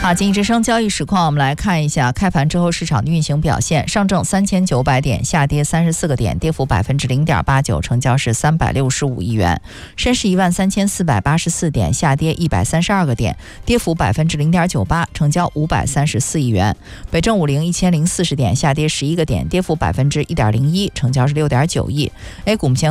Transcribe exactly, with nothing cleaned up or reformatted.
好，经济之声交易实况，我们来看一下开盘之后市场的运行表现。上证三千九百点，下跌三十四个点，跌幅百分之零点八九，成交是三百六十五亿元。深市一万三千四百八十四点，下跌一百三十二个点，跌幅百分之零点九八，成交五百三十四亿元。北证五零一千零四十点，下跌十一个点，跌幅百分之一点零一，成交是六点九亿。A 股目前